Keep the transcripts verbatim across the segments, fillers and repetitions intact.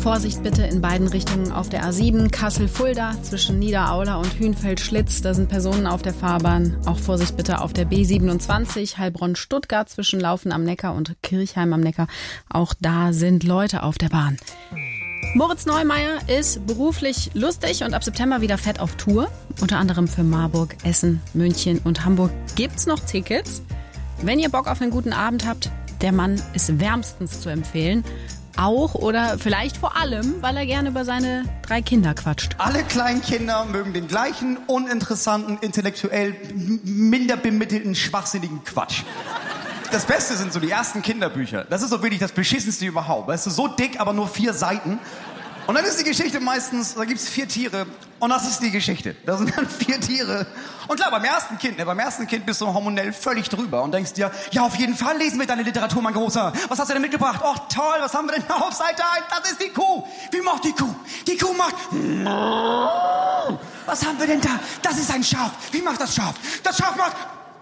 Vorsicht bitte in beiden Richtungen auf der A sieben, Kassel-Fulda zwischen Niederaula und Hünfeld-Schlitz. Da sind Personen auf der Fahrbahn. Auch Vorsicht bitte auf der B siebenundzwanzig, Heilbronn-Stuttgart zwischen Laufen am Neckar und Kirchheim am Neckar. Auch da sind Leute auf der Bahn. Moritz Neumeier ist beruflich lustig und ab September wieder fett auf Tour. Unter anderem für Marburg, Essen, München und Hamburg. Gibt's noch Tickets? Wenn ihr Bock auf einen guten Abend habt, der Mann ist wärmstens zu empfehlen. Auch oder vielleicht vor allem, weil er gerne über seine drei Kinder quatscht. Alle kleinen Kinder mögen den gleichen, uninteressanten, intellektuell minder bemittelten, schwachsinnigen Quatsch. Das Beste sind so die ersten Kinderbücher. Das ist so wirklich das Beschissenste überhaupt. Weißt du, so dick, aber nur vier Seiten. Und dann ist die Geschichte meistens, da gibt's vier Tiere und das ist die Geschichte. Da sind dann vier Tiere. Und klar, beim ersten Kind, ne, beim ersten Kind bist du hormonell völlig drüber und denkst dir, ja, auf jeden Fall lesen wir deine Literatur, mein Großer. Was hast du denn mitgebracht? Och, toll, was haben wir denn auf Seite eins? Das ist die Kuh. Wie macht die Kuh? Die Kuh macht... Was haben wir denn da? Das ist ein Schaf. Wie macht das Schaf? Das Schaf macht...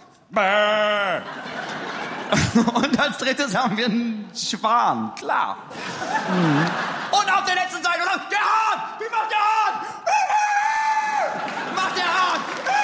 Und als drittes haben wir einen Schwan, klar. Mhm. Und auf der letzten Seite, oder? Der Hahn! Wie macht der Hahn? Macht der Hahn!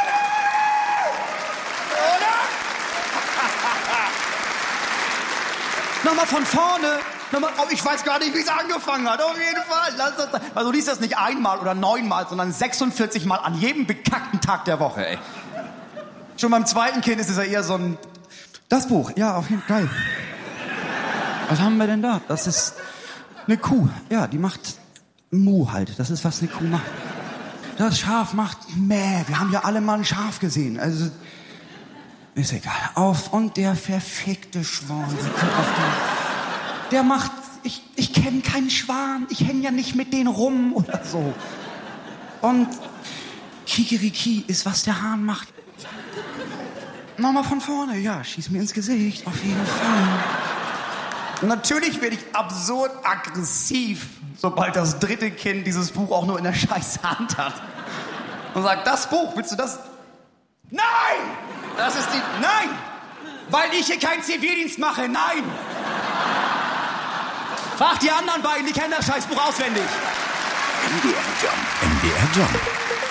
Oder? Nochmal von vorne. Nochmal, oh, ich weiß gar nicht, wie es angefangen hat. Auf jeden Fall. Lass uns, also du liest das nicht einmal oder neunmal, sondern sechsundvierzig Mal an jedem bekackten Tag der Woche, ey. Schon beim zweiten Kind ist es ja eher so ein... Das Buch, ja, auf jeden Fall. Geil. Was haben wir denn da? Das ist eine Kuh. Ja, die macht Mu halt. Das ist, was eine Kuh macht. Das Schaf macht Mäh. Wir haben ja alle mal ein Schaf gesehen. Also, ist egal. Auf und der verfickte Schwan. Der, der macht... Ich, ich kenne keinen Schwan. Ich hänge ja nicht mit denen rum oder so. Und Kikeriki ist, was der Hahn macht. Nochmal von vorne, ja, schieß mir ins Gesicht, auf jeden Fall. Natürlich werde ich absurd aggressiv, sobald das dritte Kind dieses Buch auch nur in der scheiß Hand hat. Und sagt, das Buch, willst du das? Nein! Das ist die... Nein! Weil ich hier keinen Zivildienst mache, nein! Frag die anderen beiden, die kennen das Scheißbuch auswendig. M D R Jump, M D R Jump.